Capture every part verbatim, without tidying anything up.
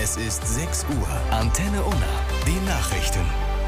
Es ist sechs Uhr. Antenne Unna. Die Nachrichten.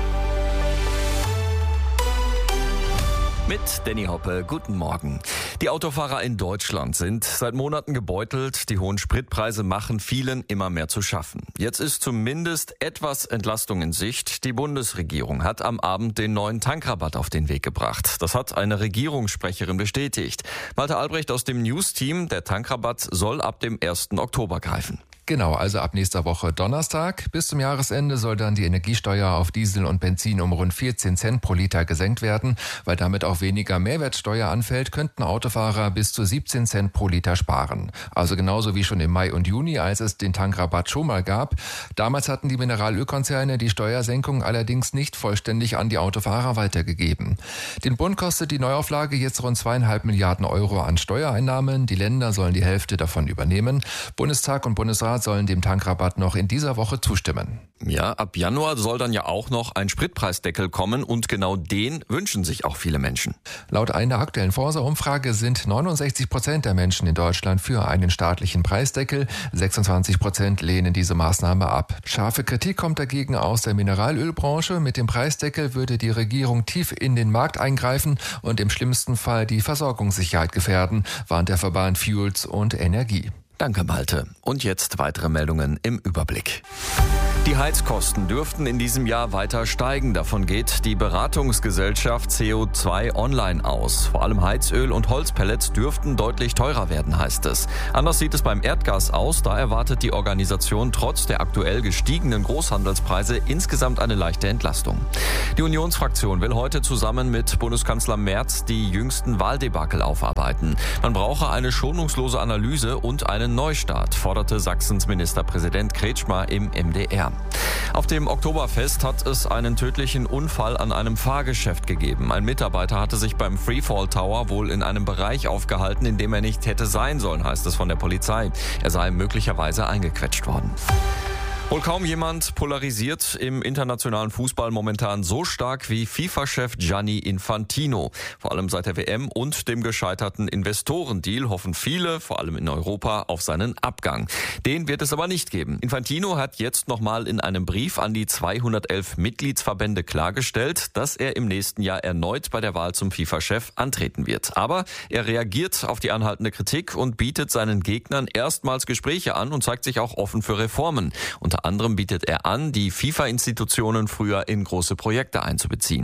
Mit Danny Hoppe, guten Morgen. Die Autofahrer in Deutschland sind seit Monaten gebeutelt. Die hohen Spritpreise machen vielen immer mehr zu schaffen. Jetzt ist zumindest etwas Entlastung in Sicht. Die Bundesregierung hat am Abend den neuen Tankrabatt auf den Weg gebracht. Das hat eine Regierungssprecherin bestätigt. Malte Albrecht aus dem News-Team. Der Tankrabatt soll ab dem ersten Oktober greifen. Genau, also ab nächster Woche Donnerstag. Bis zum Jahresende soll dann die Energiesteuer auf Diesel und Benzin um rund vierzehn Cent pro Liter gesenkt werden. Weil damit auch weniger Mehrwertsteuer anfällt, könnten Autofahrer bis zu siebzehn Cent pro Liter sparen. Also genauso wie schon im Mai und Juni, als es den Tankrabatt schon mal gab. Damals hatten die Mineralölkonzerne die Steuersenkung allerdings nicht vollständig an die Autofahrer weitergegeben. Den Bund kostet die Neuauflage jetzt rund zweieinhalb Milliarden Euro an Steuereinnahmen. Die Länder sollen die Hälfte davon übernehmen. Bundestag und Bundesrat sollen dem Tankrabatt noch in dieser Woche zustimmen. Ja, ab Januar soll dann ja auch noch ein Spritpreisdeckel kommen und genau den wünschen sich auch viele Menschen. Laut einer aktuellen Forsa-Umfrage sind neunundsechzig Prozent der Menschen in Deutschland für einen staatlichen Preisdeckel. sechsundzwanzig Prozent lehnen diese Maßnahme ab. Scharfe Kritik kommt dagegen aus der Mineralölbranche. Mit dem Preisdeckel würde die Regierung tief in den Markt eingreifen und im schlimmsten Fall die Versorgungssicherheit gefährden, warnt der Verband Fuels und Energie. Danke, Malte. Und jetzt weitere Meldungen im Überblick. Die Heizkosten dürften in diesem Jahr weiter steigen. Davon geht die Beratungsgesellschaft C O zwei Online aus. Vor allem Heizöl und Holzpellets dürften deutlich teurer werden, heißt es. Anders sieht es beim Erdgas aus. Da erwartet die Organisation trotz der aktuell gestiegenen Großhandelspreise insgesamt eine leichte Entlastung. Die Unionsfraktion will heute zusammen mit Bundeskanzler Merz die jüngsten Wahldebakel aufarbeiten. Man brauche eine schonungslose Analyse und einen Neustart, forderte Sachsens Ministerpräsident Kretschmer im M D R. Auf dem Oktoberfest hat es einen tödlichen Unfall an einem Fahrgeschäft gegeben. Ein Mitarbeiter hatte sich beim Freefall Tower wohl in einem Bereich aufgehalten, in dem er nicht hätte sein sollen, heißt es von der Polizei. Er sei möglicherweise eingequetscht worden. Wohl kaum jemand polarisiert im internationalen Fußball momentan so stark wie FIFA-Chef Gianni Infantino. Vor allem seit der W M und dem gescheiterten Investorendeal hoffen viele, vor allem in Europa, auf seinen Abgang. Den wird es aber nicht geben. Infantino hat jetzt nochmal in einem Brief an die zweihundertelf Mitgliedsverbände klargestellt, dass er im nächsten Jahr erneut bei der Wahl zum FIFA-Chef antreten wird. Aber er reagiert auf die anhaltende Kritik und bietet seinen Gegnern erstmals Gespräche an und zeigt sich auch offen für Reformen. Unter Unter anderem bietet er an, die FIFA-Institutionen früher in große Projekte einzubeziehen.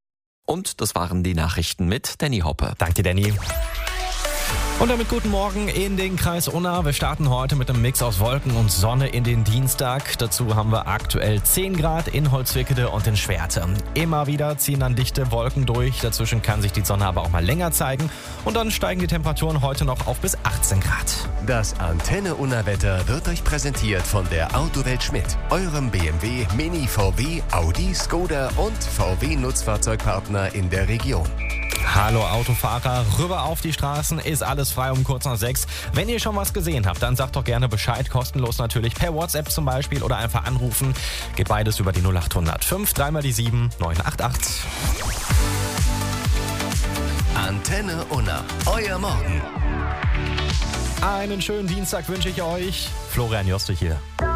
Und das waren die Nachrichten mit Danny Hoppe. Danke, Danny. Und damit guten Morgen in den Kreis Unna. Wir starten heute mit einem Mix aus Wolken und Sonne in den Dienstag. Dazu haben wir aktuell zehn Grad in Holzwickede und in Schwerte. Immer wieder ziehen dann dichte Wolken durch. Dazwischen kann sich die Sonne aber auch mal länger zeigen. Und dann steigen die Temperaturen heute noch auf bis achtzehn Grad. Das Antenne Unna Wetter wird euch präsentiert von der Autowelt Schmidt, eurem B M W, Mini, V W, Audi, Skoda und V W Nutzfahrzeugpartner in der Region. Hallo Autofahrer, rüber auf die Straßen, ist alles frei um kurz nach sechs. Wenn ihr schon was gesehen habt, dann sagt doch gerne Bescheid, kostenlos natürlich, per WhatsApp zum Beispiel oder einfach anrufen. Geht beides über die null acht null null fünf, dreimal die sieben, neun acht acht. Antenne Unna, euer Morgen. Einen schönen Dienstag wünsche ich euch. Florian Joste hier.